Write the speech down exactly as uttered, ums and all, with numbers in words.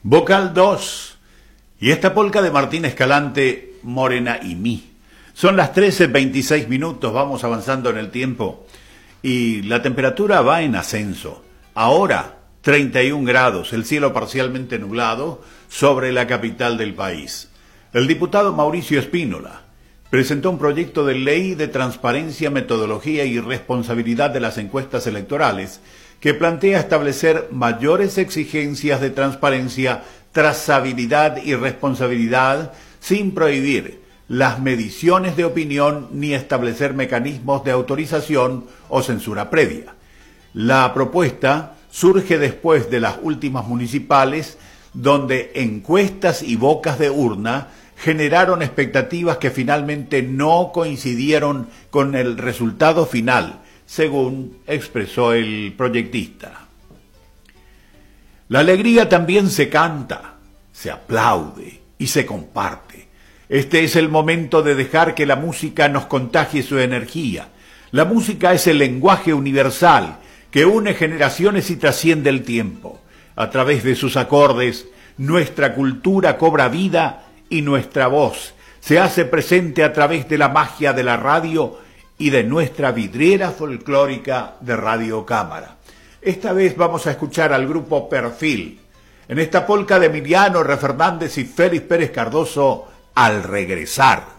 Vocal dos. Y esta polca de Martín Escalante, Morena y mí. Son las trece veintiséis minutos, vamos avanzando en el tiempo. Y la temperatura va en ascenso. Ahora, treinta y un grados, el cielo parcialmente nublado sobre la capital del país. El diputado Mauricio Espínola presentó un proyecto de ley de transparencia, metodología y responsabilidad de las encuestas electorales que plantea establecer mayores exigencias de transparencia, trazabilidad y responsabilidad sin prohibir las mediciones de opinión ni establecer mecanismos de autorización o censura previa. La propuesta surge después de las últimas municipales, donde encuestas y bocas de urna generaron expectativas que finalmente no coincidieron con el resultado final, según expresó el proyectista. La alegría también se canta, se aplaude y se comparte. Este es el momento de dejar que la música nos contagie su energía. La música es el lenguaje universal que une generaciones y trasciende el tiempo. A través de sus acordes, nuestra cultura cobra vida y nuestra voz se hace presente a través de la magia de la radio y de nuestra vidriera folclórica de Radio Cámara. Esta vez vamos a escuchar al grupo Perfil, en esta polca de Emiliano R. Fernández y Félix Pérez Cardoso, Al regresar.